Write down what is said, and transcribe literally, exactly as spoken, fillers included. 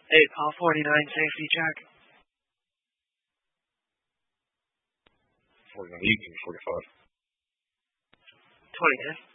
eight, call forty-nine, safety check. forty-nine, you can forty-five. twenty-nine.